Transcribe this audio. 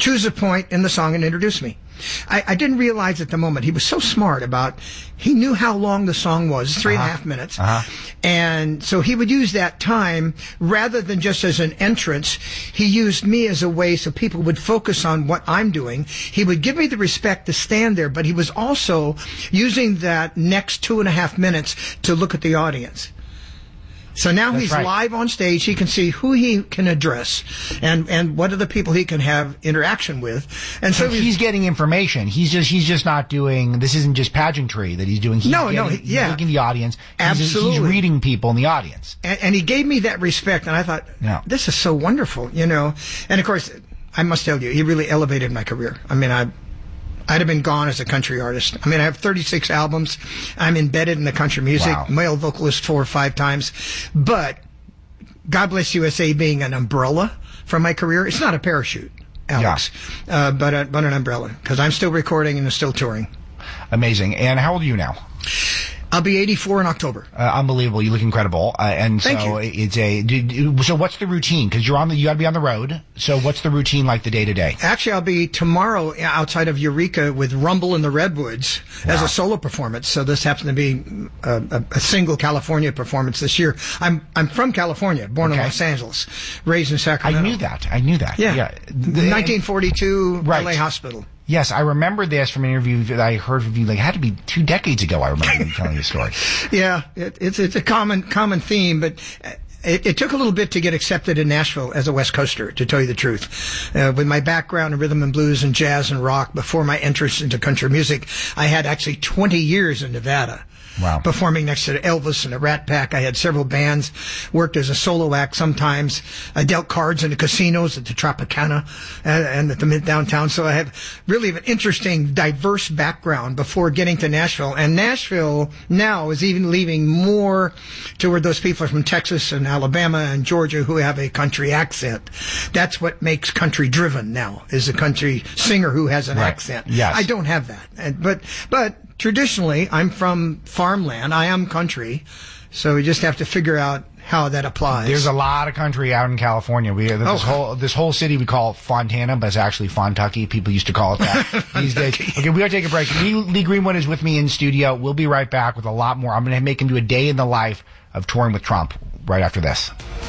choose a point in the song and introduce me. I didn't realize at the moment. He was so smart he knew how long the song was, 3.5 minutes. And so he would use that time rather than just as an entrance. He used me as a way so people would focus on what I'm doing. He would give me the respect to stand there, but he was also using that next 2.5 minutes to look at the audience. So now he's live on stage. He can see who he can address and what are the people he can have interaction with. And so he's getting information. He's just not doing, this isn't just pageantry that he's doing. He's looking the audience. Absolutely. He's reading people in the audience. And he gave me that respect, and I thought, this is so wonderful, And of course, I must tell you, he really elevated my career. I mean, I'd have been gone as a country artist. I mean, I have 36 albums. I'm embedded in the country music, male vocalist 4 or 5 times. But God Bless USA being an umbrella for my career, it's not a parachute, Alex, but an umbrella, because I'm still recording and still touring. Amazing. And how old are you now? I'll be 84 in October. Unbelievable. You look incredible. Thank you. So what's the routine? Because you got to be on the road. So what's the routine like the day to day? Actually, I'll be tomorrow outside of Eureka with Rumble in the Redwoods as a solo performance. So this happens to be a single California performance this year. I'm from California, born in Los Angeles, raised in Sacramento. I knew that. Yeah. The 1942 LA Hospital. Yes, I remember this from an interview that I heard from you. Like, it had to be 2 decades ago. I remember you telling the story. Yeah, it's a common theme, but it took a little bit to get accepted in Nashville as a West Coaster, to tell you the truth. With my background in rhythm and blues and jazz and rock, before my entrance into country music, I had actually 20 years in Nevada. Wow. Performing next to Elvis and the Rat Pack. I had several bands, worked as a solo act sometimes. I dealt cards in the casinos at the Tropicana and at the mid-downtown. So I have really an interesting, diverse background before getting to Nashville. And Nashville now is even leaving more toward those people from Texas and Alabama and Georgia who have a country accent. That's what makes country driven now, is a country singer who has an accent. Yes. I don't have that. But traditionally, I'm from farmland. I am country. So we just have to figure out how that applies. There's a lot of country out in California. This whole city we call Fontana, but it's actually Fontucky. People used to call it that these days. Okay, we got to take a break. Lee Greenwood is with me in studio. We'll be right back with a lot more. I'm going to make him do a day in the life of touring with Trump right after this.